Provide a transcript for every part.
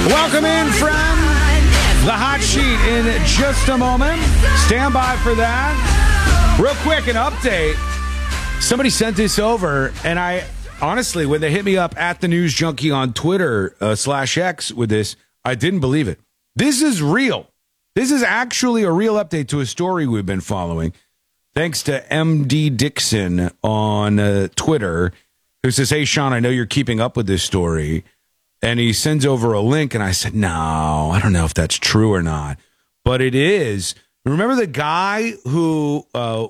Welcome in, friend. The hot sheet in just a moment. Stand by for that. Real quick, an update. Somebody sent this over, and I honestly, when they hit me up at the News Junkie on Twitter /X with this, I didn't believe it. This is real. This is actually a real update to a story we've been following. Thanks to MD Dixon on Twitter, who says, "Hey, Sean, I know you're keeping up with this story." And he sends over a link, and I said, no, I don't know if that's true or not. But it is. Remember the guy who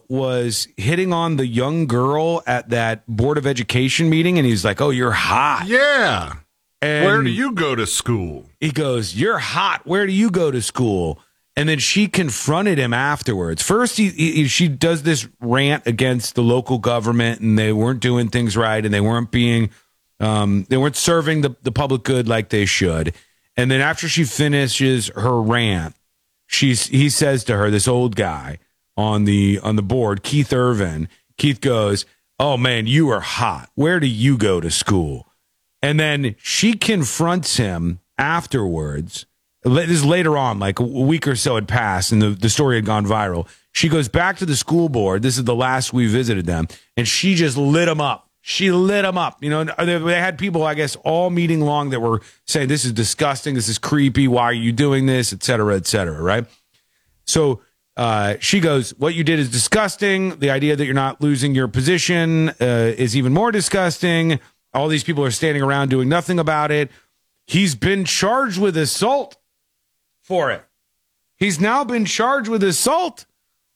was hitting on the young girl at that Board of Education meeting? And he's like, oh, you're hot. Yeah. And where do you go to school? He goes, you're hot. Where do you go to school? And then she confronted him afterwards. First, she does this rant against the local government, and they weren't doing things right, and they weren't being... they weren't serving the public good like they should. And then after she finishes her rant, he says to her, this old guy on the board, Keith Irvin, Keith goes, oh, man, you are hot. Where do you go to school? And then she confronts him afterwards. This is later on, like a week or so had passed, and the story had gone viral. She goes back to the school board. This is the last we visited them, and she just lit him up. She lit them up. You know, they had people, I guess, all meeting long that were saying, this is disgusting, this is creepy, why are you doing this, et cetera, right? So she goes, what you did is disgusting. The idea that you're not losing your position is even more disgusting. All these people are standing around doing nothing about it. He's been charged with assault for it. He's now been charged with assault.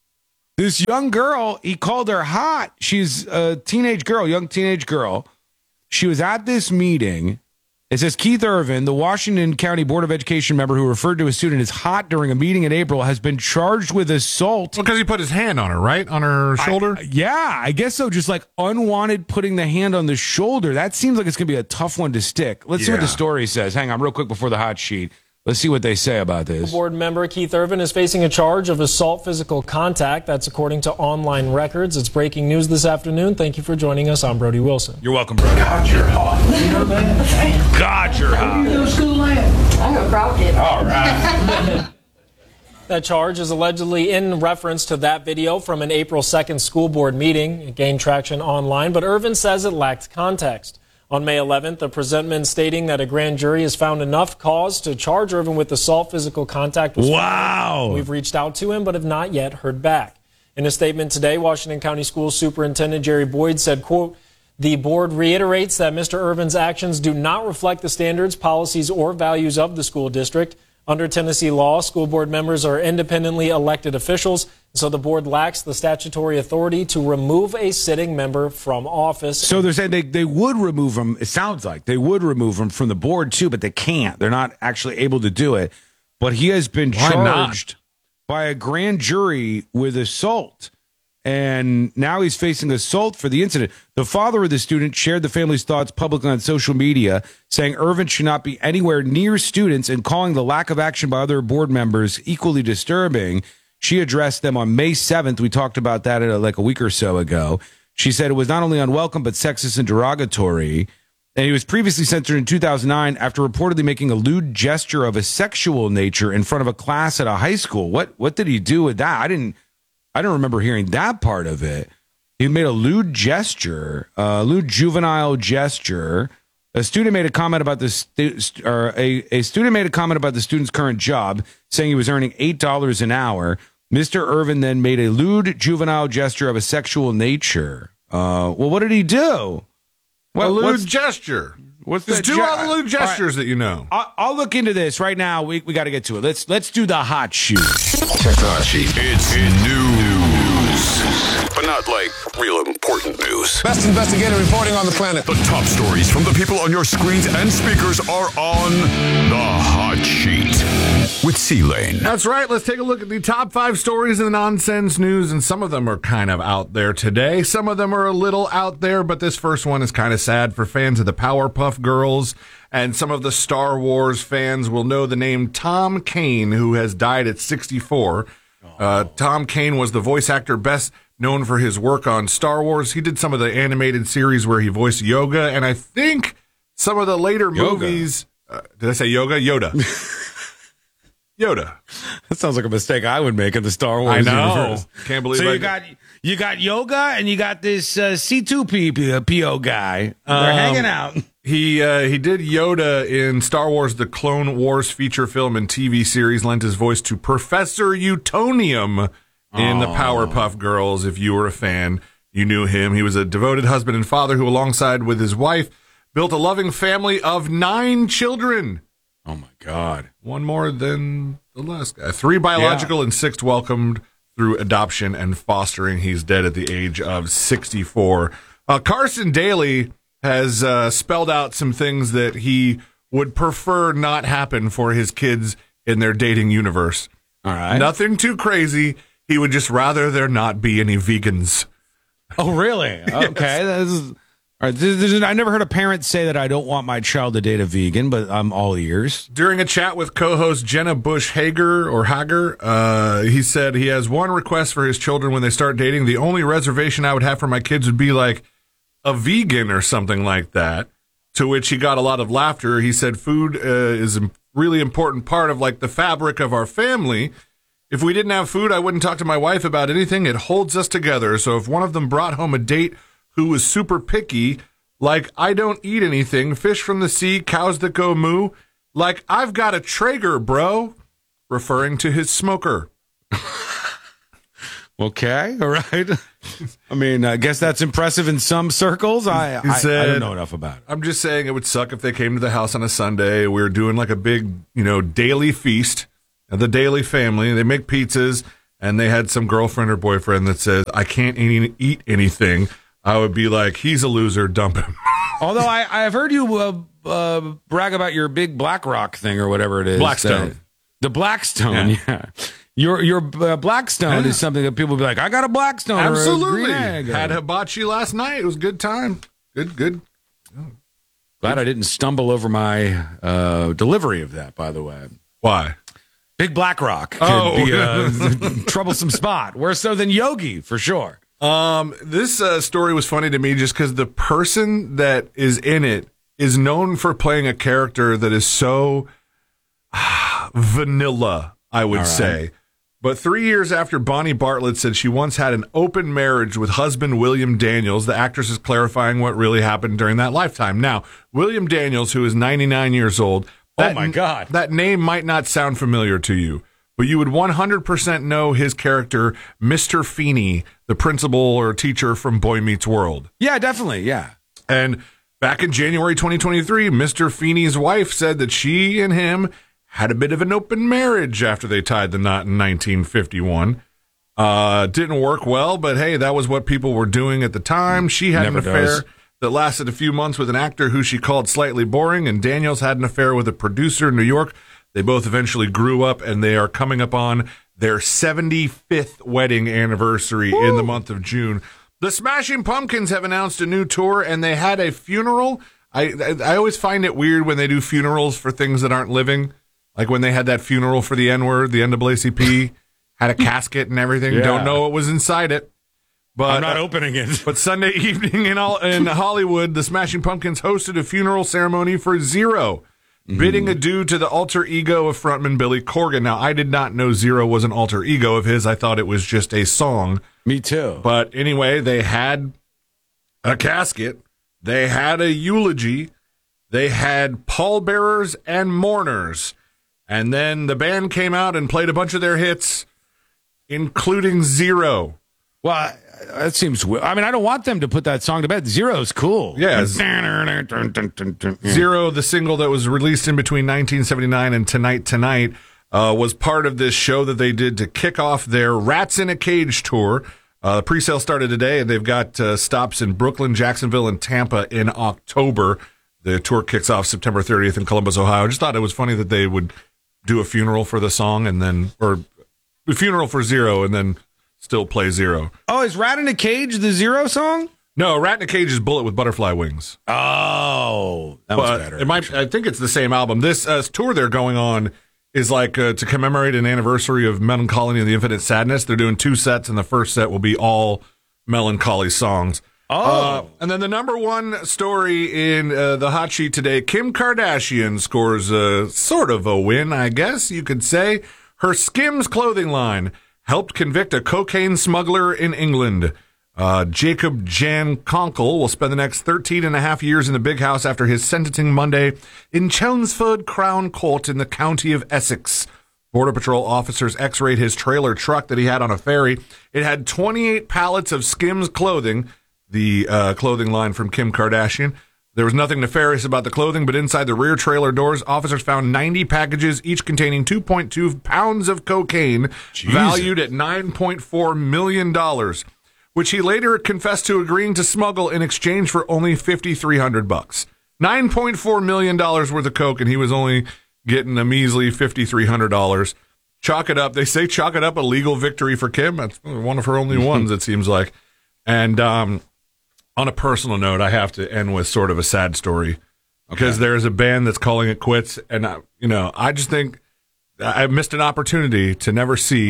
This young girl, he called her hot. She's a teenage girl, young teenage girl. She was at this meeting. It says Keith Irvin, the Washington County Board of Education member who referred to a student as hot during a meeting in April, has been charged with assault. Well, because he put his hand on her, right? On her shoulder? I guess so. Just like unwanted putting the hand on the shoulder. That seems like it's going to be a tough one to stick. Let's see what the story says. Hang on real quick before the hot sheet. Let's see what they say about this. Board member Keith Irvin is facing a charge of assault physical contact. That's according to online records. It's breaking news this afternoon. Thank you for joining us. I'm Brody Wilson. You're welcome, Brody. God, you're hot. You know that? God, you're hot. Where do you go to school at? I go to Brockton. All right. That charge is allegedly in reference to that video from an April 2nd school board meeting. It gained traction online, but Irvin says it lacked context. On May 11th, a presentment stating that a grand jury has found enough cause to charge Irvin with assault physical contact was wow. We've reached out to him, but have not yet heard back. In a statement today, Washington County School Superintendent Jerry Boyd said, quote, the board reiterates that Mr. Irvin's actions do not reflect the standards, policies, or values of the school district. Under Tennessee law, school board members are independently elected officials, so the board lacks the statutory authority to remove a sitting member from office. So they're saying they would remove him. It sounds like they would remove him from the board, too, but they can't. They're not actually able to do it. But he has been charged by a grand jury with assault. And now he's facing assault for the incident. The father of the student shared the family's thoughts publicly on social media, saying Irvin should not be anywhere near students and calling the lack of action by other board members equally disturbing. She addressed them on May 7th. We talked about that like a week or so ago. She said it was not only unwelcome, but sexist and derogatory. And he was previously censored in 2009 after reportedly making a lewd gesture of a sexual nature in front of a class at a high school. What did he do with that? I don't remember hearing that part of it. He made a lewd gesture, a lewd juvenile gesture. A student made a comment about a student made a comment about the student's current job, saying he was earning $8 an hour. Mr. Irvin then made a lewd juvenile gesture of a sexual nature. Well, what did he do? A lewd gesture. Just do all the lewd gestures that you know. I'll look into this right now. We got to get to it. Let's do the hot sheet. Check the hot sheet. It's news, but not like real important news. Best investigative reporting on the planet. The top stories from the people on your screens and speakers are on the hot sheet with C-Lane. That's right. Let's take a look at the top 5 stories in the nonsense news, and some of them are kind of out there today. Some of them are a little out there, but this first one is kind of sad for fans of the Powerpuff Girls, and some of the Star Wars fans will know the name Tom Kane, who has died at 64. Tom Kane was the voice actor best known for his work on Star Wars. He did some of the animated series where he voiced Yoda, and I think some of the later movies Did I say yoga? Yoda. Yoda. That sounds like a mistake I would make in the Star Wars universe. Can't believe So I you got yoga and you got this C2PO guy. They're hanging out. He did Yoda in Star Wars: The Clone Wars feature film and TV series, lent his voice to Professor Utonium in the Powerpuff Girls. If you were a fan, you knew him. He was a devoted husband and father who, alongside with his wife, built a loving family of 9 children. Oh, my God. One more than the last guy. 3 biological and 6 welcomed through adoption and fostering. He's dead at the age of 64. Carson Daly has spelled out some things that he would prefer not happen for his kids in their dating universe. All right. Nothing too crazy. He would just rather there not be any vegans. Oh, really? Okay. All right. I never heard a parent say that I don't want my child to date a vegan, but I'm all ears. During a chat with co-host Jenna Bush Hager, he said he has one request for his children when they start dating. The only reservation I would have for my kids would be like a vegan or something like that, to which he got a lot of laughter. He said food is a really important part of like the fabric of our family. If we didn't have food, I wouldn't talk to my wife about anything. It holds us together. So if one of them brought home a date who was super picky, like I don't eat anything, fish from the sea, cows that go moo, like I've got a Traeger, bro, referring to his smoker. Okay, all right. I mean, I guess that's impressive in some circles. I don't know enough about it. I'm just saying it would suck if they came to the house on a Sunday. We were doing like a big, daily feast of the Daily family. They make pizzas, and they had some girlfriend or boyfriend that says, I can't eat anything. I would be like, he's a loser, dump him. Although I've heard you brag about your big BlackRock thing or whatever it is. Blackstone. The Blackstone, yeah. Your Blackstone is something that people will be like, I got a Blackstone. Absolutely. Or a green egg. Had hibachi last night. It was a good time. Good. Glad I didn't stumble over my delivery of that, by the way. Why? Big BlackRock could be a troublesome spot. Worse so than Yogi, for sure. This story was funny to me just because the person that is in it is known for playing a character that is so vanilla, I would say. But 3 years after Bonnie Bartlett said she once had an open marriage with husband William Daniels, the actress is clarifying what really happened during that lifetime. Now, William Daniels, who is 99 years old, oh my God, that name might not sound familiar to you, but you would 100% know his character, Mr. Feeney, the principal or teacher from Boy Meets World. Yeah, definitely, yeah. And back in January 2023, Mr. Feeney's wife said that she and him had a bit of an open marriage after they tied the knot in 1951. Didn't work well, but hey, that was what people were doing at the time. She had an affair that lasted a few months with an actor who she called slightly boring, and Daniels had an affair with a producer in New York. They both eventually grew up, and they are coming up on their 75th wedding anniversary in the month of June. The Smashing Pumpkins have announced a new tour, and they had a funeral. I always find it weird when they do funerals for things that aren't living. Like when they had that funeral for the N-word, the NAACP had a casket and everything. Yeah. Don't know what was inside it. But I'm not opening it. But Sunday evening in Hollywood, the Smashing Pumpkins hosted a funeral ceremony for Zero, bidding adieu to the alter ego of frontman Billy Corgan. Now, I did not know Zero was an alter ego of his. I thought it was just a song. Me too. But anyway, they had a casket. They had a eulogy. They had pallbearers and mourners. And then the band came out and played a bunch of their hits, including Zero. Well, that seems weird. I mean, I don't want them to put that song to bed. Zero's cool. Yeah. Zero, the single that was released in between 1979 and Tonight, was part of this show that they did to kick off their Rats in a Cage tour. The pre-sale started today, and they've got stops in Brooklyn, Jacksonville, and Tampa in October. The tour kicks off September 30th in Columbus, Ohio. I just thought it was funny that they would do a funeral for the song or a funeral for Zero and then still play Zero. Oh, is Rat in a Cage the Zero song? No, Rat in a Cage is Bullet with Butterfly Wings. Oh, that was better. I think it's the same album. This tour they're going on is like to commemorate an anniversary of Melancholy and the Infinite Sadness. They're doing 2 sets, and the first set will be all Melancholy songs. And then the number one story in the hot sheet today, Kim Kardashian scores sort of a win, I guess you could say. Her Skims clothing line helped convict a cocaine smuggler in England. Jacob Jan Conkle will spend the next 13 and a half years in the big house after his sentencing Monday in Chelmsford Crown Court in the county of Essex. Border Patrol officers x-rayed his trailer truck that he had on a ferry. It had 28 pallets of Skims clothing, the clothing line from Kim Kardashian. There was nothing nefarious about the clothing, but inside the rear trailer doors, officers found 90 packages, each containing 2.2 pounds of cocaine, valued at $9.4 million, which he later confessed to agreeing to smuggle in exchange for only $5,300. $9.4 million worth of coke, and he was only getting a measly $5,300. Chalk it up. They say chalk it up a legal victory for Kim. That's one of her only ones, it seems like. And on a personal note, I have to end with sort of a sad story because there is a band that's calling it quits. And, I just think I missed an opportunity to never see.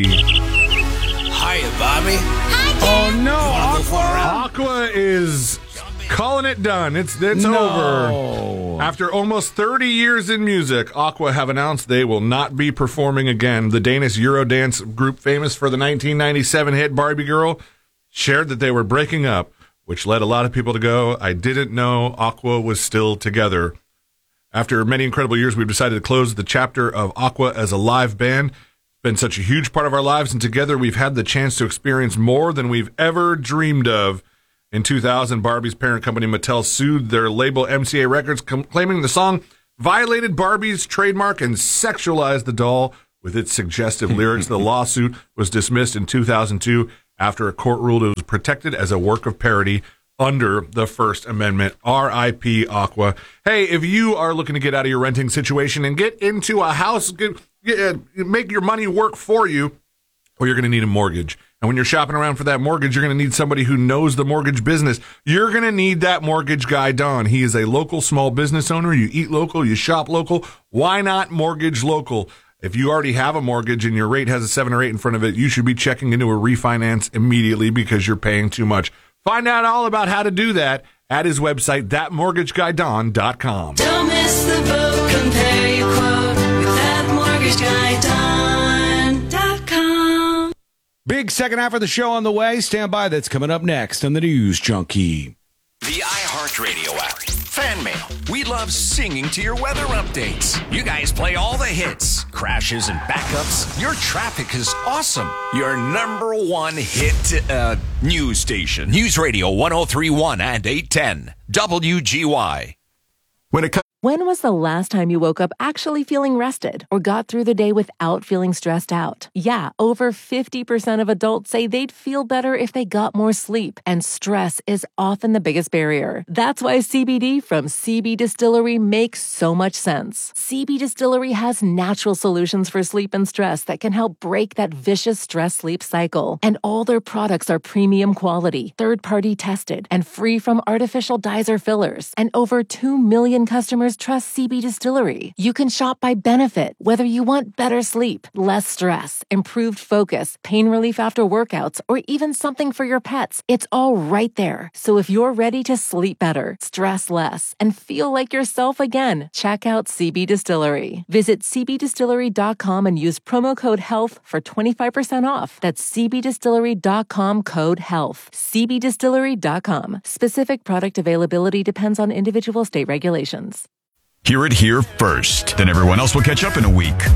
Hiya, Bobby. Oh, no. Aqua is calling it done. It's over. After almost 30 years in music, Aqua have announced they will not be performing again. The Danish Eurodance group, famous for the 1997 hit Barbie Girl, shared that they were breaking up, which led a lot of people to go, I didn't know Aqua was still together. After many incredible years, we've decided to close the chapter of Aqua as a live band. It's been such a huge part of our lives, and together we've had the chance to experience more than we've ever dreamed of. In 2000, Barbie's parent company Mattel sued their label MCA Records, claiming the song violated Barbie's trademark and sexualized the doll with its suggestive lyrics. The lawsuit was dismissed in 2002 after a court ruled it was protected as a work of parody under the First Amendment. R.I.P. Aqua. Hey, if you are looking to get out of your renting situation and get into a house, make your money work for you, well, you're going to need a mortgage. And when you're shopping around for that mortgage, you're going to need somebody who knows the mortgage business. You're going to need that mortgage guy, Don. He is a local small business owner. You eat local, you shop local. Why not mortgage local? If you already have a mortgage and your rate has a 7 or 8 in front of it, you should be checking into a refinance immediately because you're paying too much. Find out all about how to do that at his website, thatmortgageguyDon.com. Don't miss the boat. Compare your quote with thatmortgageguyDon.com. Big second half of the show on the way. Stand by. That's coming up next on the News Junkie. The iHeartRadio app. Fan mail. We love singing to your weather updates. You guys play all the hits, crashes, and backups. Your traffic is awesome. Your number one hit news station. News Radio 103.1 and 810. WGY. When was the last time you woke up actually feeling rested or got through the day without feeling stressed out? Yeah, over 50% of adults say they'd feel better if they got more sleep, and stress is often the biggest barrier. That's why CBD from CB Distillery makes so much sense. CB Distillery has natural solutions for sleep and stress that can help break that vicious stress-sleep cycle. And all their products are premium quality, third-party tested, and free from artificial dyes or fillers. And over 2 million customers trust CB Distillery. You can shop by benefit, whether you want better sleep, less stress, improved focus, pain relief after workouts, or even something for your pets. It's all right there. So if you're ready to sleep better, stress less, and feel like yourself again, check out CB Distillery. Visit cbdistillery.com and use promo code HEALTH for 25% off. That's cbdistillery.com, code HEALTH. cbdistillery.com. Specific product availability depends on individual state regulations. Hear it here first. Then everyone else will catch up in a week.